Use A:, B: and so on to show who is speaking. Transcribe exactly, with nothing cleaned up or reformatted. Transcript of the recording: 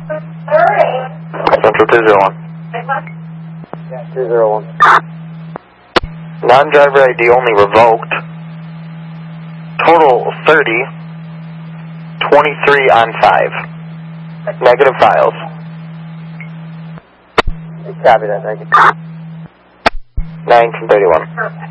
A: Central two zero one.
B: Yeah, two zero one.
A: Non-driver I D only revoked. Total thirty. twenty-three on five. Negative files.
B: Copy that, thank you.
A: nineteen thirty-one.